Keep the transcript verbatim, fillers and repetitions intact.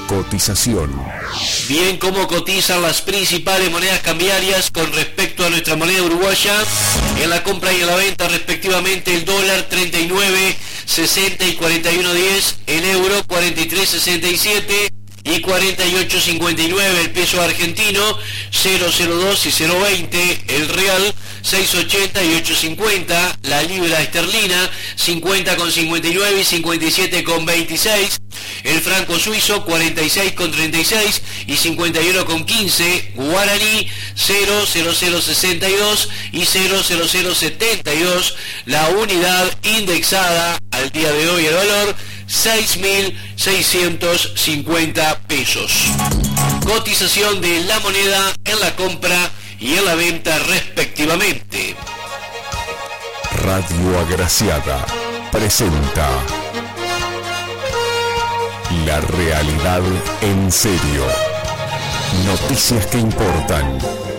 Cotización. Bien, ¿cómo cotizan las principales monedas cambiarias con respecto a nuestra moneda uruguaya? En la compra y en la venta respectivamente, el dólar treinta y nueve sesenta y cuarenta y uno diez, el euro cuarenta y tres sesenta y siete y cuarenta y ocho cincuenta y nueve, el peso argentino cero cero dos y cero veinte, el real seis ochenta y ocho cincuenta, la libra esterlina cincuenta con cincuenta y nueve y cincuenta y siete con veintiséis, el franco suizo cuarenta y seis con treinta y seis y cincuenta y uno con quince, guaraní cero cero cero sesenta y dos y cero cero cero setenta y dos, la unidad indexada al día de hoy, el valor seis mil seiscientos cincuenta pesos. Cotización de la moneda en la compra y en la venta respectivamente. Radio Agraciada presenta La Realidad en Serio. Noticias que importan